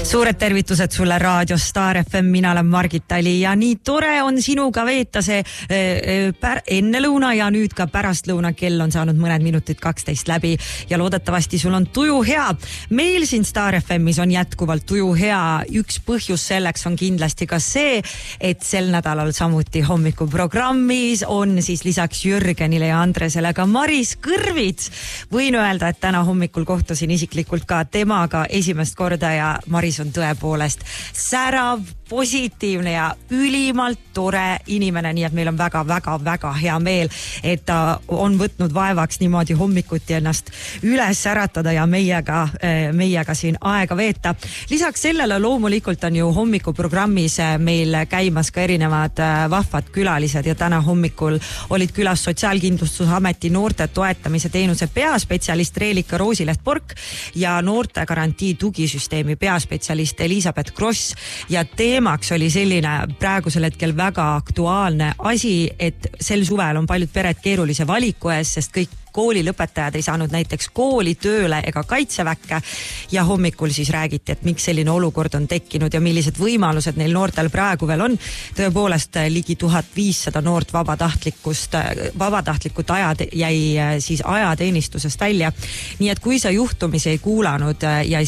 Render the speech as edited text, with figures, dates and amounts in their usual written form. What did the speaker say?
Suured tervitused sulle Raadio Star FM, mina olen Margit Tali ja nii tore on sinuga veeta see enne lõuna ja nüüd ka pärast lõuna. Kell on saanud mõned minutid 12 läbi ja loodetavasti sul on tuju hea. Meil siin Star FMis on jätkuvalt tuju hea. Üks põhjus selleks on kindlasti ka see, et sel nädalal samuti hommikuprogrammis on siis lisaks Jürgenile ja Andresele ka Maris Kõrvits. Võin öelda, et täna hommikul kohtusin isiklikult ka temaga esimest korda ja Maris on tõepoolest särav, positiivne ja ülimalt tore inimene, nii et meil on väga hea meel, et ta on võtnud vaevaks niimoodi hommikuti ennast üles äratada ja meiega siin aega veeta. Lisaks sellele loomulikult on ju hommikuprogrammis meil käimas ka erinevad vahvad külalised ja täna hommikul olid külas Sotsiaalkindlustusameti noorte toetamise teenuse peaspetsialist Reelika Roosileht-Pork ja noorte garantii tugisüsteemi peaspetsialist Elisabeth Kross ja teemaks oli selline praegusel hetkel väga aktuaalne asi, et sel suvel on paljud pered keerulise valiku ees, sest kõik koolilõpetajad ei saanud näiteks kooli, tööle ega kaitseväkke ja hommikul siis räägiti, et miks selline olukord on tekkinud ja millised võimalused neil noortel praegu veel on. Tõepoolest ligi 1500 noort vabatahtlikud jäi siis ajateenistusest välja. Nii et kui sa juhtumisi ei kuulanud ja ei